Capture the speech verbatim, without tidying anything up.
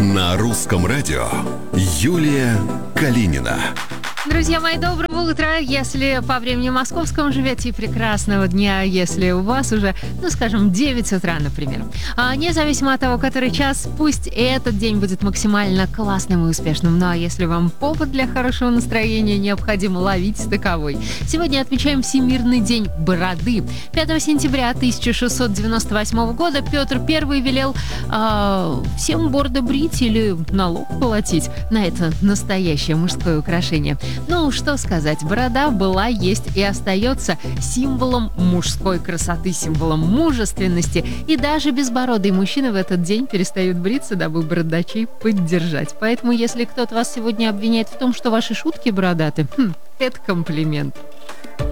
На русском радио Юлия Калинина. Друзья мои, доброго утра. Если по времени московскому живете, и прекрасного дня, если у вас уже, ну, скажем, девять утра, например. А независимо от того, который час, пусть этот день будет максимально классным и успешным. Ну, а если вам повод для хорошего настроения необходимо, ловить таковой. Сегодня отмечаем Всемирный день бороды. пятого сентября тысяча шестьсот девяносто восьмого года Петр Первый велел э, всем бороды брить или налог платить на это настоящее мужское украшение. Ну, что сказать, борода была, есть и остается символом мужской красоты, символом мужественности. И даже безбородые мужчины в этот день перестают бриться, дабы бородачей поддержать. Поэтому, если кто-то вас сегодня обвиняет в том, что ваши шутки бородаты, хм, это комплимент.